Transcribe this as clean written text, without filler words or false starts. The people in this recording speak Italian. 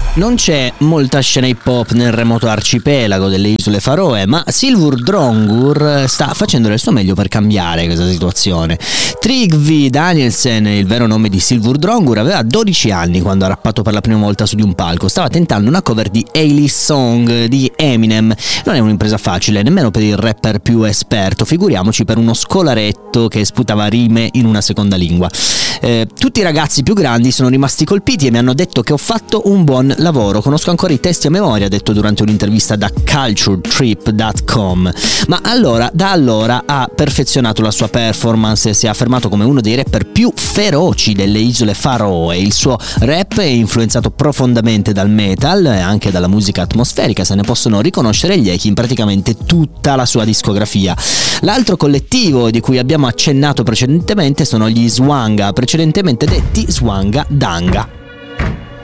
Non c'è molta scena hip hop nel remoto arcipelago delle isole Faroe, ma Silfur sta facendo del suo meglio per cambiare questa situazione. Trygve Danielsen, il vero nome di Silfur, aveva 12 anni quando ha rappato per la prima volta su di un palco. Stava tentando una cover di A-List Song di Eminem. Non è un'impresa facile, nemmeno per il rapper più esperto, figuriamoci per uno scolaretto che sputava rime in una seconda lingua. Tutti i ragazzi più grandi sono rimasti colpiti e mi hanno detto che ho fatto un buon lavoro. Conosco ancora i testi a memoria, ha detto durante un'intervista da culturetrip.com. Ma da allora ha perfezionato la sua performance e si è affermato come uno dei rapper più feroci delle isole Faroe. Il suo rap è influenzato profondamente dal metal e anche dalla musica atmosferica. Se ne possono riconoscere gli echi in praticamente tutta la sua discografia. L'altro collettivo di cui abbiamo accennato precedentemente sono gli Swanga, precedentemente detti Swanga Danga.